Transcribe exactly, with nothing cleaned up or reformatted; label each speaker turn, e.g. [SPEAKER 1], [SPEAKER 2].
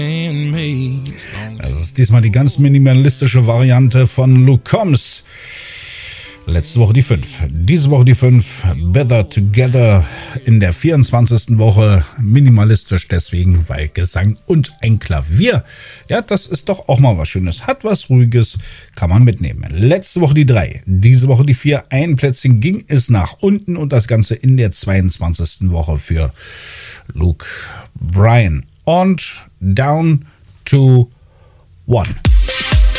[SPEAKER 1] Das ist diesmal die ganz minimalistische Variante von Luke Combs. Letzte Woche die fünf. Diese Woche die fünf. Better Together in der vierundzwanzigsten Woche. Minimalistisch deswegen, weil Gesang und ein Klavier. Ja, das ist doch auch mal was Schönes. Hat was Ruhiges, kann man mitnehmen. Letzte Woche die drei. Diese Woche die vier. Ein Plätzchen ging es nach unten und das Ganze in der zweiundzwanzigsten Woche für Luke Bryan. Und Down to One.